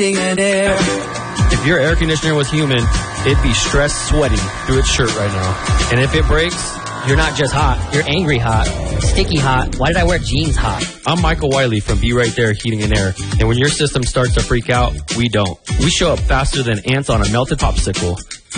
and air. If your air conditioner was human, it'd be stressed sweating through its shirt right now. And if it breaks, you're not just hot, you're angry hot, sticky hot. Why did I wear jeans hot? I'm Michael Wiley from Be Right There Heating and Air. And when your system starts to freak out, we don't. We show up faster than ants on a melted popsicle.